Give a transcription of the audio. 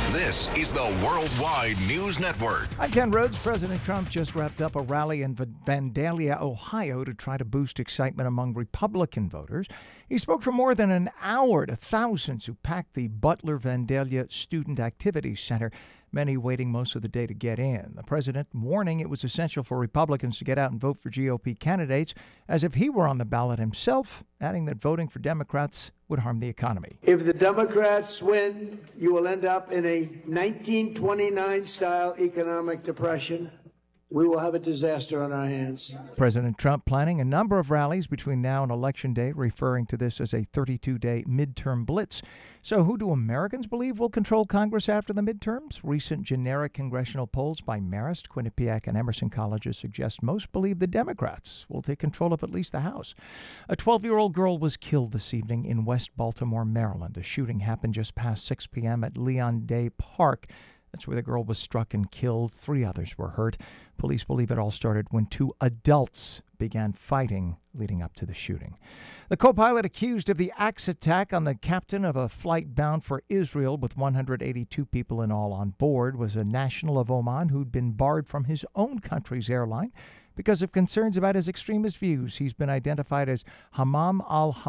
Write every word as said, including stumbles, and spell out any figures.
This is the Worldwide News Network. I'm Ken Rhodes. President Trump just wrapped up a rally in Vandalia, Ohio, to try to boost excitement among Republican voters. He spoke for more than an hour to thousands who packed the Butler Vandalia Student Activities Center, many waiting most of the day to get in. The president warning it was essential for Republicans to get out and vote for G O P candidates as if he were on the ballot himself, adding that voting for Democrats would harm the economy. If the Democrats win, you will end up in a nineteen twenty-nine style economic depression. We will have a disaster on our hands. President Trump planning a number of rallies between now and Election Day, referring to this as a thirty-two day midterm blitz. So who do Americans believe will control Congress after the midterms? Recent generic congressional polls by Marist, Quinnipiac, and Emerson colleges suggest most believe the Democrats will take control of at least the House. A twelve-year-old girl was killed this evening in West Baltimore, Maryland. A shooting happened just past six p.m. at Leon Day Park. That's where the girl was struck and killed. Three others were hurt. Police believe it all started when two adults began fighting leading up to the shooting. The co-pilot accused of the axe attack on the captain of a flight bound for Israel with one hundred eighty-two people in all on board was a national of Oman who'd been barred from his own country's airline because of concerns about his extremist views. He's been identified as Hammam al